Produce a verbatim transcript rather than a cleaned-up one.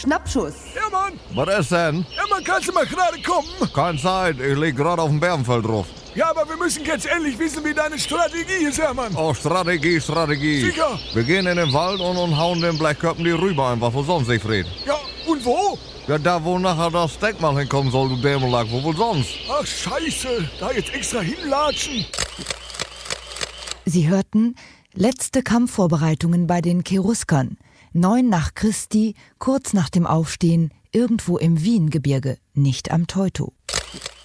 Schnappschuss. Ja, Mann. Was ist denn? Ja, Mann, kannst du mal gerade kommen? Keine Zeit, ich lieg gerade auf dem Bärenfeld drauf. Ja, aber wir müssen jetzt endlich wissen, wie deine Strategie ist, Hermann. Oh, Strategie, Strategie. Sicher. Wir gehen in den Wald und, und hauen den Blechköppen die rüber einfach, wo sonst, Siegfried. Ja, und wo? Ja, da wo nachher das Denkmal hinkommen soll, du Dämmerlack, wo wohl sonst? Ach, scheiße. Da jetzt extra hinlatschen. Sie hörten letzte Kampfvorbereitungen bei den Cheruskern. Neun nach Christi, kurz nach dem Aufstehen, irgendwo im Wiengebirge, nicht am Teutow.